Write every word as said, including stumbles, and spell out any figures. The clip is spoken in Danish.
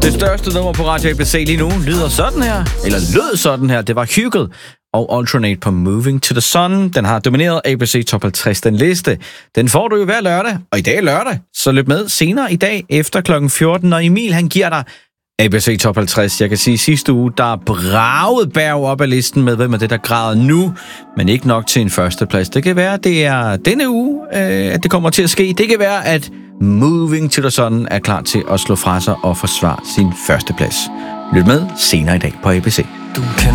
Det største nummer på Radio A B C lige nu lyder sådan her, eller lød sådan her. Det var Hugel og Alternate på Moving to the Sun. Den har domineret A B C Top halvtreds, den liste. Den får du jo hver lørdag, og i dag er lørdag, så løb med senere i dag efter klokken fjorten, og Emil han giver dig A B C Top halvtreds. Jeg kan sige, at sidste uge, der bragede Berg op ad listen med, hvem er det, der græder nu, men ikke nok til en førsteplads. Det kan være, at det er denne uge, øh, at det kommer til at ske. Det kan være, at Moving to the Sun er klar til at slå fra sig og forsvare sin førsteplads. Lyt med senere i dag på A B C. Du kan